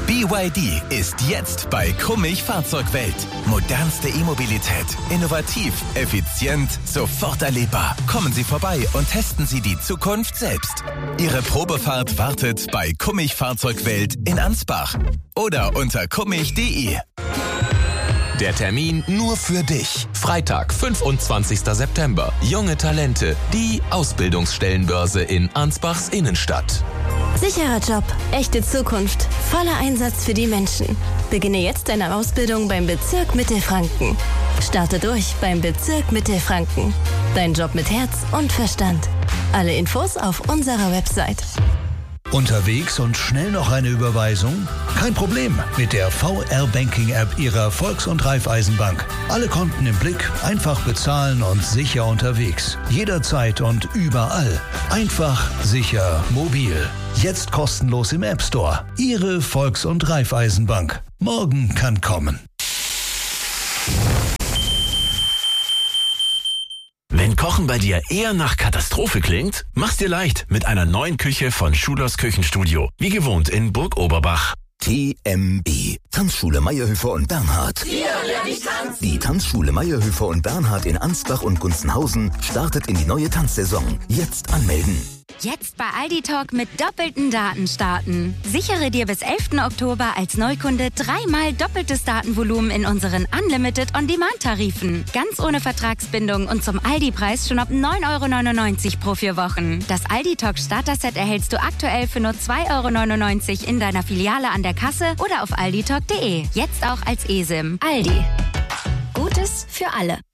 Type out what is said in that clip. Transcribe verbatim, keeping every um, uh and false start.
B Y D ist jetzt bei Kummich Fahrzeugwelt. Modernste E-Mobilität. Innovativ, effizient, sofort erlebbar. Kommen Sie vorbei und testen Sie die Zukunft selbst. Ihre Probefahrt wartet bei Kummich Fahrzeugwelt in Ansbach oder unter kummich punkt de. Der Termin nur für dich. Freitag, fünfundzwanzigster September. Junge Talente. Die Ausbildungsstellenbörse in Ansbachs Innenstadt. Sicherer Job, echte Zukunft, voller Einsatz für die Menschen. Beginne jetzt deine Ausbildung beim Bezirk Mittelfranken. Starte durch beim Bezirk Mittelfranken. Dein Job mit Herz und Verstand. Alle Infos auf unserer Website. Unterwegs und schnell noch eine Überweisung? Kein Problem mit der V R-Banking-App Ihrer Volks- und Raiffeisenbank. Alle Konten im Blick, einfach bezahlen und sicher unterwegs. Jederzeit und überall. Einfach, sicher, mobil. Jetzt kostenlos im App Store. Ihre Volks- und Raiffeisenbank. Morgen kann kommen. Wenn Kochen bei dir eher nach Katastrophe klingt, mach's dir leicht mit einer neuen Küche von Schulers Küchenstudio. Wie gewohnt in Burg Oberbach. T M B. Tanzschule Meierhöfer und Bernhard. Hier lerne ich tanzen. Die Tanzschule Meierhöfer und Bernhard in Ansbach und Gunzenhausen startet in die neue Tanzsaison. Jetzt anmelden. Jetzt bei Aldi Talk mit doppelten Daten starten. Sichere dir bis elften Oktober als Neukunde dreimal doppeltes Datenvolumen in unseren Unlimited On-Demand-Tarifen. Ganz ohne Vertragsbindung und zum Aldi-Preis schon ab neun Euro neunundneunzig pro vier Wochen. Das Aldi Talk Starter-Set erhältst du aktuell für nur zwei Euro neunundneunzig in deiner Filiale an der Kasse oder auf aldi talk punkt de. Jetzt auch als eSIM. Aldi. Gutes für alle.